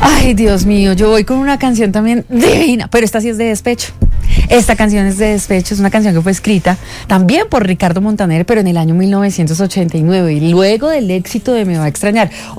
Ay, Dios mío, yo voy con una canción también divina, pero esta sí es de despecho. Esta canción es de despecho, es una canción que fue escrita también por Ricardo Montaner, pero en el año 1989, y luego del éxito de Me va a extrañar.